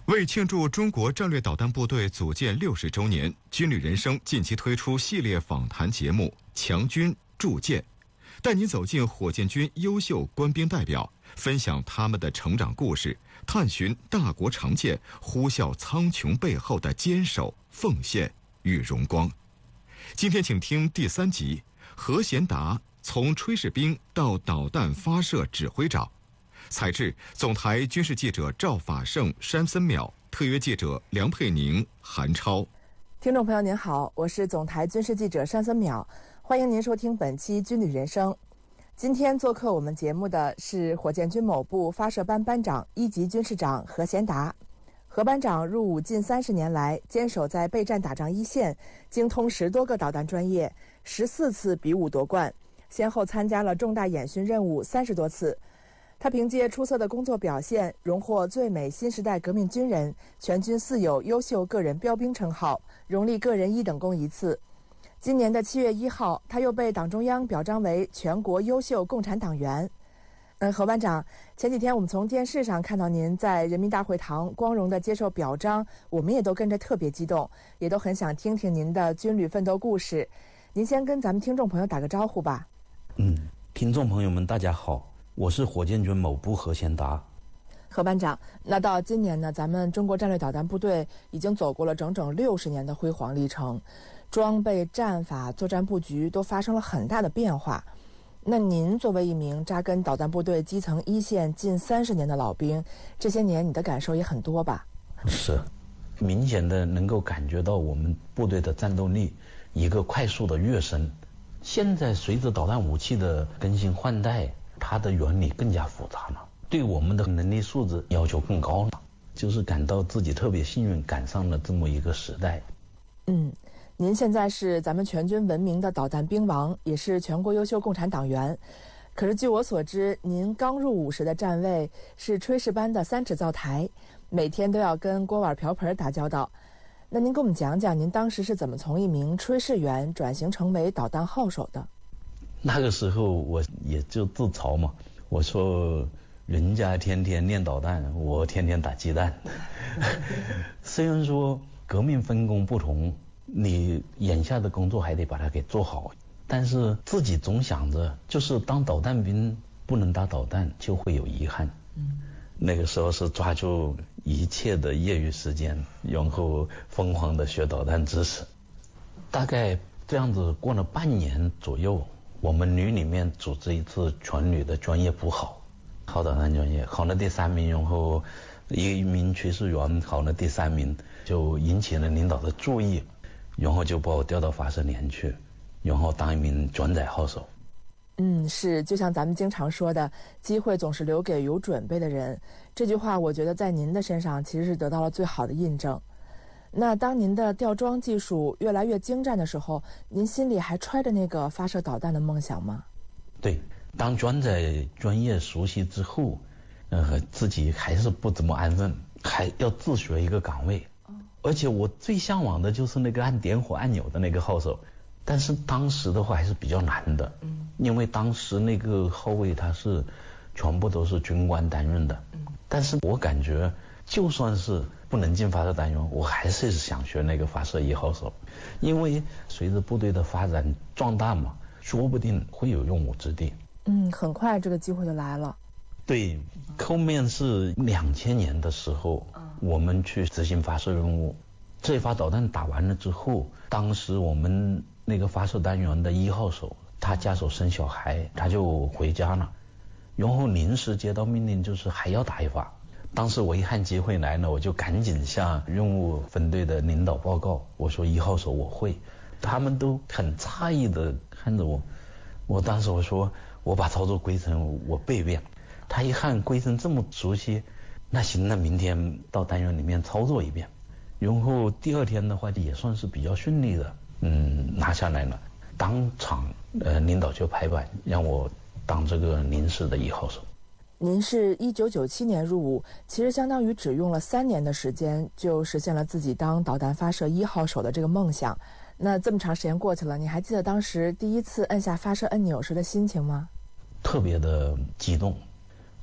为庆祝中国战略导弹部队组建60周年，军旅人生近期推出系列访谈节目《强军铸剑》，带您走进火箭军优秀官兵代表，分享他们的成长故事，探寻大国长剑呼啸苍穹背后的坚守、奉献与荣光。今天请听第3集，何贤达从炊事兵到导弹发射指挥长。采制总台军事记者赵法胜、山森淼，特约记者梁佩宁、韩超。 听众朋友您好，我是总台军事记者山森淼，欢迎您收听本期军旅人生。今天做客我们节目的是火箭军某部发射班班长、1级军事长何贤达。何班长入伍近30年来，坚守在备战打仗一线，精通10多个导弹专业，14次比武夺冠，先后参加了重大演训任务30多次。他凭借出色的工作表现，荣获最美新时代革命军人、全军4有优秀个人标兵称号，荣立个人1等功1次。今年的7月1号，他又被党中央表彰为全国优秀共产党员。何班长，前几天我们从电视上看到您在人民大会堂光荣地接受表彰，我们也都跟着特别激动，也都很想听听您的军旅奋斗故事。您先跟咱们听众朋友打个招呼吧。 听众朋友们大家好，我是火箭军某部何贤达。 何班长，那到今年呢，咱们中国战略导弹部队已经走过了整整60年的辉煌历程，装备、战法、作战布局都发生了很大的变化。那您作为一名扎根导弹部队基层一线近30年的老兵，这些年你的感受也很多吧？ 是，明显的能够感觉到我们部队的战斗力一个快速的跃升。现在随着导弹武器的更新换代，它的原理更加复杂了，对我们的能力素质要求更高了，就是感到自己特别幸运赶上了这么一个时代。 您现在是咱们全军闻名的导弹兵王，也是全国优秀共产党员。可是据我所知，您刚入伍时的站位是炊事班的3指灶台，每天都要跟锅碗瓢盆打交道。那您给我们讲讲，您当时是怎么从一名炊事员转型成为导弹号手的？ 那个时候我也就自嘲嘛，我说人家天天练导弹，我天天打鸡蛋。虽然说革命分工不同，你眼下的工作还得把它给做好，但是自己总想着就是当导弹兵不能打导弹就会有遗憾。那个时候是抓住一切的业余时间，然后疯狂的学导弹知识。大概这样子过了半年左右，我们旅里面组织一次全旅的专业补考导弹专业，考了第3名，然后一名炊事员考了第3名，就引起了领导的注意，然后就把我调到发射连去，然后当一名转载号手。 是，就像咱们经常说的，机会总是留给有准备的人。这句话我觉得在您的身上其实是得到了最好的印证。那当您的吊装技术越来越精湛的时候，您心里还揣着那个发射导弹的梦想吗？ 对，当转载专业熟悉之后，自己还是不怎么安分，还要自学一个岗位。而且我最向往的就是那个按点火按钮的那个号手，但是当时的话还是比较难的，因为当时那个号位它是全部都是军官担任的。但是我感觉就算是不能进发射单元，我还是想学那个发射1号手，因为随着部队的发展壮大嘛，说不定会有用武之地。 很快这个机会就来了。 对，后面是2000年的时候，我们去执行发射任务，这发导弹打完了之后，当时我们那个发射单元的1号手，他家手生小孩，他就回家了，然后临时接到命令，就是还要打一发。当时我一看机会来了，我就赶紧向任务分队的领导报告，我说1号手我会。他们都很诧异的看着我，我当时我说我把操作规程我背一遍。他一看规程这么熟悉，那行，那明天到单元里面操作一遍。然后第2天的话也算是比较顺利的，拿下来了。当场领导就拍板让我当这个临时的1号手。 您是1997年入伍，其实相当于只用了3年的时间就实现了自己当导弹发射1号手的这个梦想。那这么长时间过去了，你还记得当时第一次按下发射按钮时的心情吗？ 特别的激动。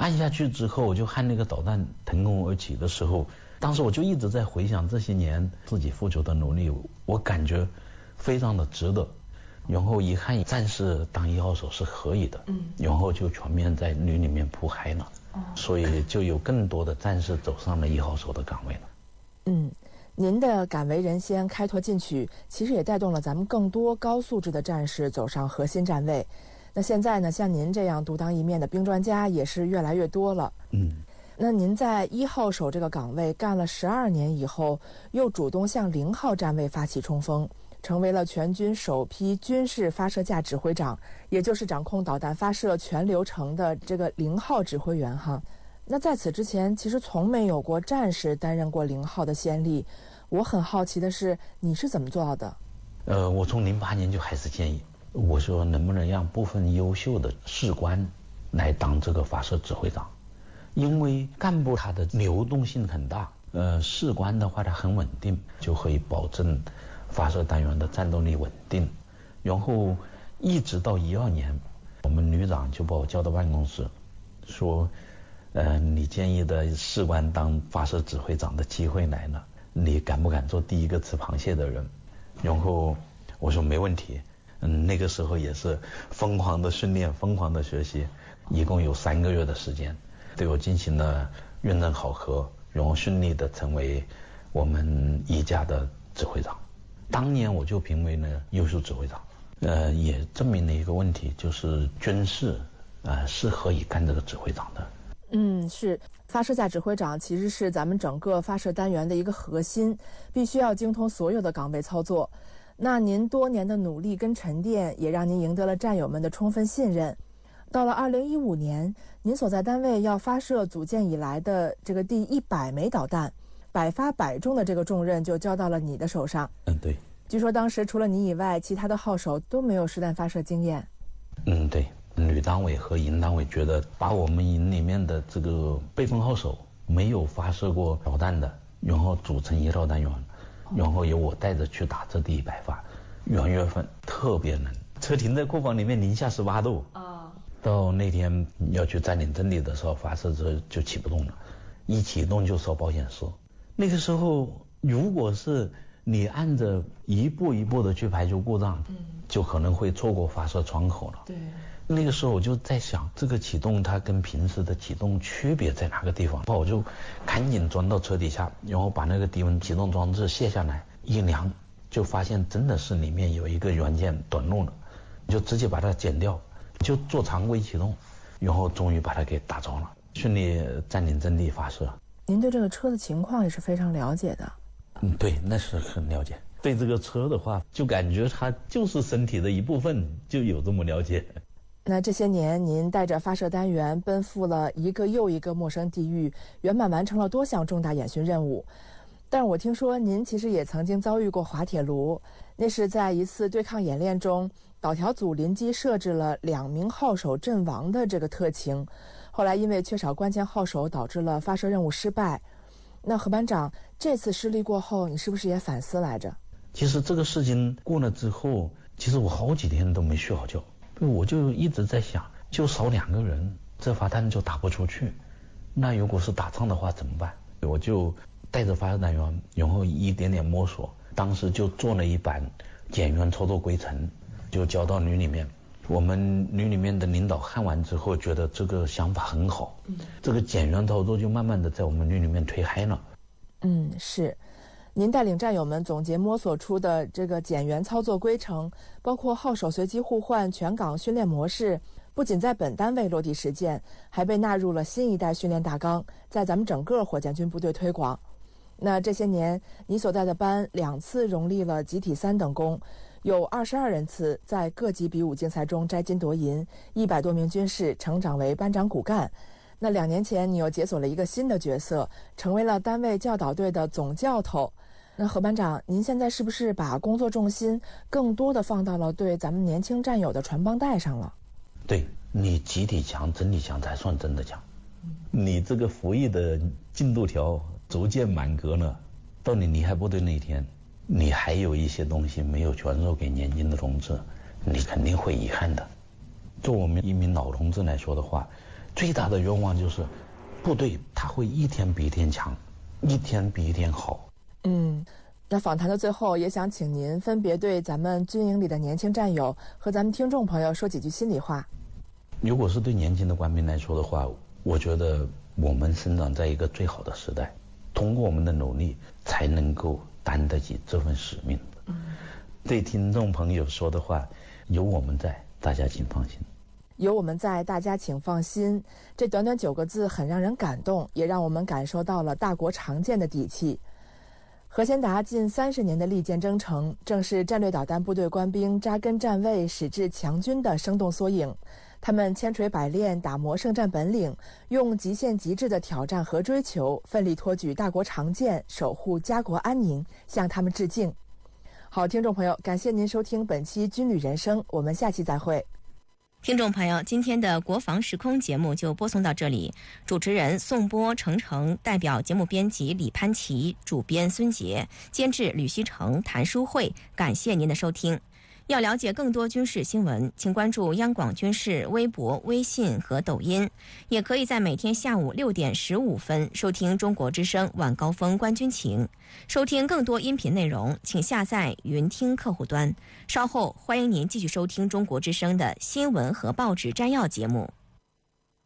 按下去之后，我就看那个导弹腾空而起的时候，当时我就一直在回想这些年自己付出的努力，我感觉非常的值得。然后一看战士当1号手是可以的，然后就全面在旅里面铺开了，所以就有更多的战士走上了1号手的岗位了。 您的敢为人先，开拓进取，其实也带动了咱们更多高素质的战士走上核心站位。那现在呢，像您这样独当一面的兵专家也是越来越多了。那您在1号手这个岗位干了12年以后，又主动向0号站位发起冲锋，成为了全军首批军事发射架指挥长，也就是掌控导弹发射全流程的这个0号指挥员哈。那在此之前，其实从没有过战士担任过0号的先例。我很好奇的是，你是怎么做到的？ 我从08年就开始建议，我说能不能让部分优秀的士官来当这个发射指挥长，因为干部他的流动性很大，士官的话他很稳定，就可以保证发射单元的战斗力稳定。然后一直到12年，我们旅长就把我叫到办公室，说你建议的士官当发射指挥长的机会来了，你敢不敢做第一个吃螃蟹的人？然后我说没问题。那个时候也是疯狂的训练，疯狂的学习，一共有3个月的时间，对我进行了认真考核，然后顺利的成为我们1架的指挥长。当年我就评为了优秀指挥长，也证明了一个问题，就是军事是可以干这个指挥长的。 是发射架指挥长其实是咱们整个发射单元的一个核心，必须要精通所有的岗位操作。那您多年的努力跟沉淀，也让您赢得了战友们的充分信任。到了2015年，您所在单位要发射组建以来的这个第100枚导弹，100发100中的这个重任就交到了你的手上。 对。 据说当时除了你以外，其他的号手都没有实弹发射经验。 对。旅单位和营单位觉得把我们营里面的这个备份号手没有发射过导弹的，然后组成1套单元，然后由我带着去打这第100发。元月份特别冷，车停在库房里面零下18度。到那天要去占领阵地的时候，发射车就启不动了，一启动就烧保险丝。那个时候如果是你按着一步一步的去排除故障，就可能会错过发射窗口了。 对。 那个时候我就在想，这个启动它跟平时的启动区别在哪个地方？我就赶紧钻到车底下，然后把那个低温启动装置卸下来，一量就发现真的是里面有一个元件短路了，就直接把它剪掉，就做常规启动，然后终于把它给打着了，顺利占领阵地发射。 您对这个车的情况也是非常了解的。 对，那是很了解。对这个车的话，就感觉它就是身体的一部分，就有这么了解。 那这些年，您带着发射单元奔赴了一个又一个陌生地域，圆满完成了多项重大演训任务。但是我听说您其实也曾经遭遇过滑铁卢，那是在一次对抗演练中，导条组临机设置了2名号手阵亡的这个特情，后来因为缺少关键号手，导致了发射任务失败。那何班长，这次失利过后，你是不是也反思来着？ 其实这个事情过了之后，其实我好几天都没睡好觉，我就一直在想，就少2个人，这发弹就打不出去。那如果是打仗的话怎么办？我就带着发射单元，然后一点点摸索，当时就做了一版减员操作规程，就交到旅里面。我们旅里面的领导看完之后，觉得这个想法很好，这个减员操作就慢慢的在我们旅里面推开了。 是。您带领战友们总结摸索出的这个减员操作规程，包括号手随机互换全岗训练模式，不仅在本单位落地实践，还被纳入了新一代训练大纲，在咱们整个火箭军部队推广。那这些年，你所带的班2次荣立了集体3等功，有22人次在各级比武竞赛中摘金夺银，100多名军士成长为班长骨干。那2年前，你又解锁了一个新的角色，成为了单位教导队的总教头。那何班长，您现在是不是把工作重心更多的放到了对咱们年轻战友的传帮带上了？ 对，你集体强、整体强才算真的强。你这个服役的进度条逐渐满格了，到你离开部队那一天，你还有一些东西没有传授给年轻的同志，你肯定会遗憾的。做我们一名老同志来说的话， 最大的愿望就是部队它会一天比一天强，一天比一天好。 那访谈的最后，也想请您分别对咱们军营里的年轻战友和咱们听众朋友说几句心里话。 如果是对年轻的官兵来说的话，我觉得我们生长在一个最好的时代，通过我们的努力才能够担得起这份使命。对听众朋友说的话，有我们在，大家请放心。 有我们在，大家请放心。这短短9个字很让人感动，也让我们感受到了大国常见的底气。何先达近30年的利剑征程，正是战略导弹部队官兵扎根站位、矢志强军的生动缩影。他们千锤百炼，打磨胜战本领，用极限极致的挑战和追求，奋力托举大国常健，守护家国安宁，向他们致敬。好，听众朋友，感谢您收听本期军旅人生，我们下期再会。 听众朋友，今天的国防时空节目就播送到这里。主持人宋波、程程，代表节目编辑李潘琪，主编孙杰，监制吕希成、谭淑慧。感谢您的收听。要了解更多军事新闻，请关注央广军事微博、微信和抖音，也可以在每天下午6点15分收听中国之声晚高峰观军情。收听更多音频内容，请下载云听客户端。稍后欢迎您继续收听中国之声的新闻和报纸摘要节目。